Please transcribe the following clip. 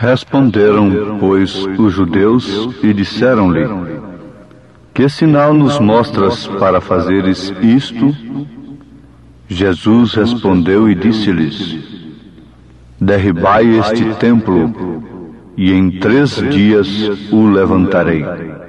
Responderam, pois, os judeus e disseram-lhe: Que sinal nos mostras para fazeres isto? Jesus respondeu e disse-lhes: Derribai este templo, e em 3 dias o levantarei.